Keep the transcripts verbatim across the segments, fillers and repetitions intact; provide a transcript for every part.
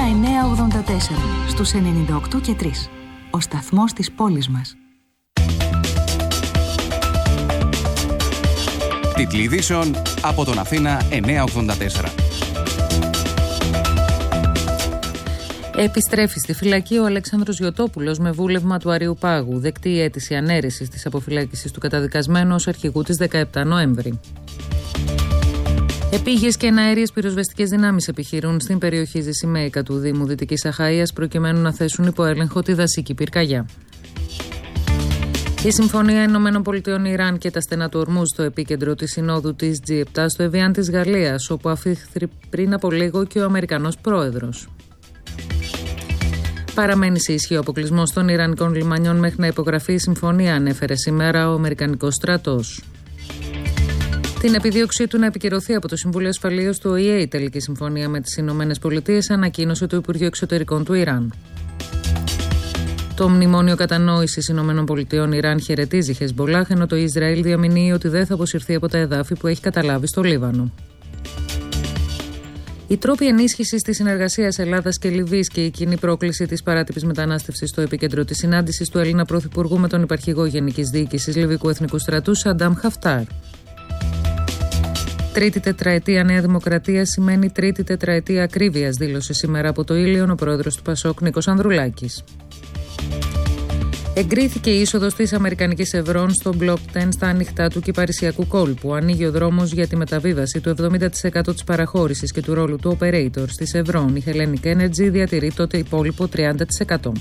εννιακόσια ογδόντα τέσσερα στους ενενήντα οκτώ και τρία. Ο σταθμός της πόλης μας. Τίτλοι ειδήσεων από τον Αθήνα εννιακόσια ογδόντα τέσσερα. Επιστρέφει στη φυλακή ο Αλέξανδρος Γιωτόπουλος με βούλευμα του Αριού Πάγου. Δεκτή η αίτηση ανέρεσης της αποφυλάκησης του καταδικασμένου ως αρχηγού της δεκαεπτά Νοέμβρη. Επίγειες και εναέριες πυροσβεστικές δυνάμεις επιχειρούν στην περιοχή Ζησιμαίικα του Δήμου Δυτικής Αχαΐας προκειμένου να θέσουν υπό έλεγχο τη δασική πυρκαγιά. Η Συμφωνία Ηνωμένων Πολιτειών Ιράν και τα στενά του Ορμούζ στο επίκεντρο της συνόδου της τζι επτά στο Εβιάν της Γαλλίας, όπου αφήχθη πριν από λίγο και ο Αμερικανός πρόεδρος. Παραμένει σε ισχύ ο αποκλεισμός των Ιρανικών λιμανιών μέχρι να υπογραφεί η συμφωνία, ανέφερε σήμερα ο Αμερικανικός στρατός. Την επιδίωξή του να επικυρωθεί από το Συμβούλιο Ασφαλείας του Ο Η Ε η τελική συμφωνία με τις Ηνωμένες Πολιτείες ανακοίνωσε το Υπουργείο Εξωτερικών του Ιράν. Το Μνημόνιο Κατανόησης Ηνωμένων Πολιτειών Ιράν χαιρετίζει Χεσμπολάχ, ενώ το Ισραήλ διαμηνύει ότι δεν θα αποσυρθεί από τα εδάφη που έχει καταλάβει στο Λίβανο. Οι τρόποι ενίσχυσης της συνεργασίας Ελλάδας και Λιβύης και η κοινή πρόκληση της παράτυπης μετανάστευσης στο επίκεντρο της συνάντησης του Έλληνα Πρωθυπουργού με τον υπαρχηγό Γενικής Διοίκησης Λιβικού Εθνικού Στρατού Σαντάμ Χαφτάρ. Τρίτη τετραετία Νέα Δημοκρατία σημαίνει τρίτη τετραετία ακρίβειας, δήλωσε σήμερα από το Ήλιον ο πρόεδρος του Πασόκ Νίκος Ανδρουλάκης. Εγκρίθηκε η είσοδος της Αμερικανικής Ευρών στο Block δέκα στα ανοιχτά του Κυπαρισιακού κόλπου. Ανοίγει ο δρόμος για τη μεταβίβαση του εβδομήντα τοις εκατό της παραχώρησης και του ρόλου του operator στις Ευρών. Η Hellenic Energy διατηρεί τότε υπόλοιπο τριάντα τοις εκατό.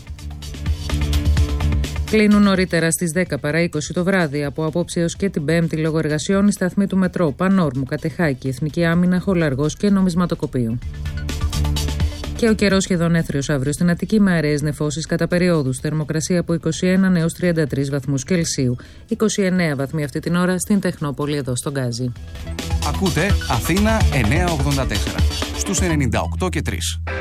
Κλείνουν νωρίτερα στις δέκα παρά είκοσι το βράδυ. Από απόψε έως και την Πέμπτη λόγω εργασιών οι σταθμοί του Μετρό, Πανόρμου, Κατεχάκη, Εθνική Άμυνα, Χολαργός και Νομισματοκοπείο. Και ο καιρός σχεδόν έθριος αύριο στην Αττική με αραιές νεφώσεις κατά περιόδους. Θερμοκρασία από είκοσι ένα έως τριάντα τρεις βαθμούς Κελσίου. είκοσι εννέα βαθμοί αυτή την ώρα στην Τεχνόπολη εδώ στον Γκάζι. Ακούτε Αθήνα εννιακόσια ογδόντα τέσσερα στους ενενήντα οκτώ και τρία.